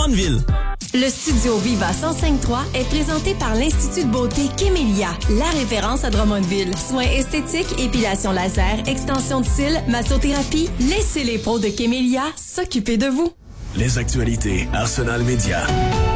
Drummondville. Le studio Viva 105.3 est présenté par l'Institut de beauté Kémélia, la référence à Drummondville. Soins esthétiques, épilation laser, extension de cils, massothérapie. Laissez les pros de Kémélia s'occuper de vous. Les actualités Arsenal Média.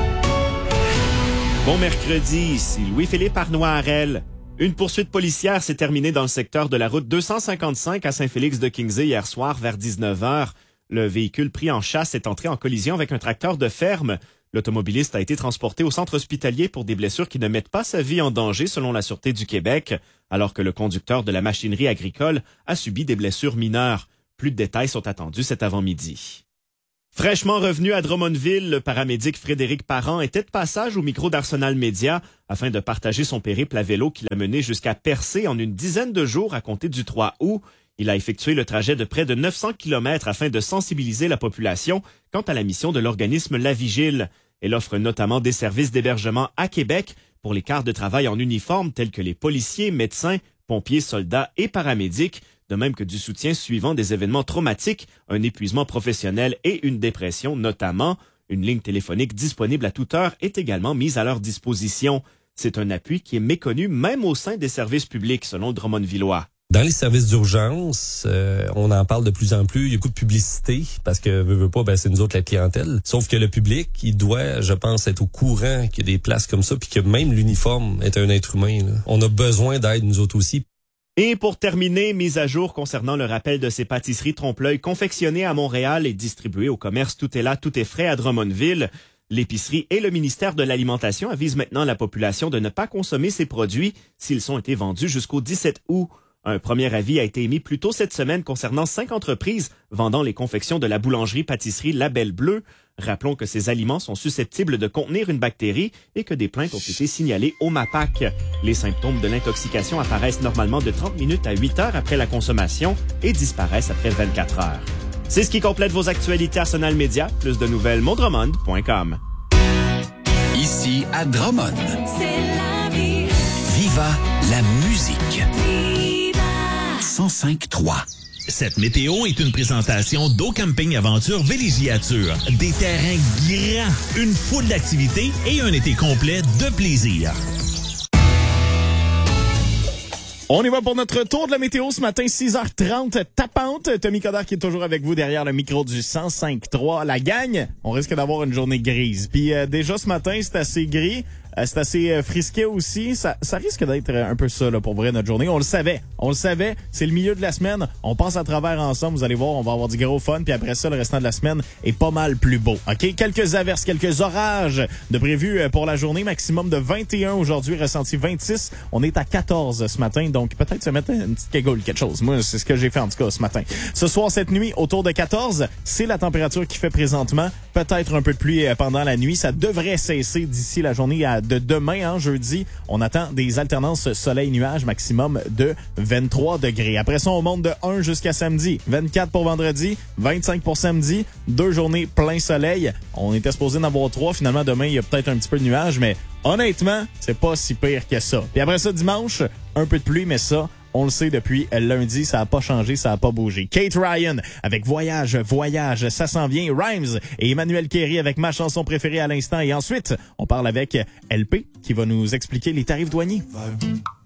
Bon mercredi, ici Louis-Philippe Arnois-Harel. Une poursuite policière s'est terminée dans le secteur de la route 255 à Saint-Félix-de-Kingsley hier soir vers 19h. Le véhicule pris en chasse est entré en collision avec un tracteur de ferme. L'automobiliste a été transporté au centre hospitalier pour des blessures qui ne mettent pas sa vie en danger selon la Sûreté du Québec, alors que le conducteur de la machinerie agricole a subi des blessures mineures. Plus de détails sont attendus cet avant-midi. Fraîchement revenu à Drummondville, le paramédic Frédéric Parent était de passage au micro d'Arsenal Média afin de partager son périple à vélo qui l'a mené jusqu'à Percé en une dizaine de jours à compter du 3 août. Il a effectué le trajet de près de 900 km afin de sensibiliser la population quant à la mission de l'organisme La Vigile. Elle offre notamment des services d'hébergement à Québec pour les quarts de travail en uniforme tels que les policiers, médecins, pompiers, soldats et paramédics, de même que du soutien suivant des événements traumatiques, un épuisement professionnel et une dépression notamment. Une ligne téléphonique disponible à toute heure est également mise à leur disposition. C'est un appui qui est méconnu même au sein des services publics, selon le Drummondvillois. Dans les services d'urgence, on en parle de plus en plus. Il y a beaucoup de publicité parce que veut pas, c'est nous autres la clientèle. Sauf que le public, il doit, je pense, être au courant qu'il y a des places comme ça, puis que même l'uniforme est un être humain. Là. On a besoin d'aide nous autres aussi. Et pour terminer, mise à jour concernant le rappel de ces pâtisseries trompe-l'œil confectionnées à Montréal et distribuées au commerce Tout est là, tout est frais à Drummondville. L'épicerie et le ministère de l'Alimentation avisent maintenant la population de ne pas consommer ces produits s'ils ont été vendus jusqu'au 17 août. Un premier avis a été émis plus tôt cette semaine concernant 5 entreprises vendant les confections de la boulangerie-pâtisserie Label Bleu. Rappelons que ces aliments sont susceptibles de contenir une bactérie et que des plaintes ont été signalées au MAPAC. Les symptômes de l'intoxication apparaissent normalement de 30 minutes à 8 heures après la consommation et disparaissent après 24 heures. C'est ce qui complète vos actualités Arsenal Média. Plus de nouvelles, mondrummond.com. Ici à Drummond. C'est la vie. Viva la musique. Viva. 105.3. Cette météo est une présentation d'Eau Camping Aventure Villégiature. Des terrains grands, une foule d'activités et un été complet de plaisir. On y va pour notre tour de la météo ce matin, 6h30, tapante. Tommy Coderre qui est toujours avec vous derrière le micro du 105.3. La gang, on risque d'avoir une journée grise. Puis déjà ce matin, c'est assez gris. C'est assez frisqué aussi. Ça risque d'être un peu ça là, pour vrai notre journée. On le savait. C'est le milieu de la semaine. On passe à travers ensemble. Vous allez voir, on va avoir du gros fun. Puis après ça, le restant de la semaine est pas mal plus beau. OK? Quelques averses, quelques orages de prévus pour la journée. Maximum de 21 aujourd'hui, ressenti 26. On est à 14 ce matin. Donc peut-être se mettre une petite cagoule, quelque chose. Moi, c'est ce que j'ai fait en tout cas ce matin. Ce soir, cette nuit, autour de 14, c'est la température qui fait présentement. Peut-être un peu de pluie pendant la nuit. Ça devrait cesser d'ici la journée de demain, jeudi. On attend des alternances soleil-nuage maximum de 23 degrés. Après ça, on monte de 1 jusqu'à samedi. 24 pour vendredi, 25 pour samedi. 2 journées plein soleil. On était supposé en avoir 3. Finalement, demain, il y a peut-être un petit peu de nuages, mais honnêtement, c'est pas si pire que ça. Puis après ça, dimanche, un peu de pluie, mais ça, on le sait depuis lundi, ça a pas changé, ça a pas bougé. Kate Ryan avec Voyage, ça s'en vient. Rhymes et Emmanuel Kerry avec ma chanson préférée à l'instant. Et ensuite, on parle avec LP qui va nous expliquer les tarifs douaniers.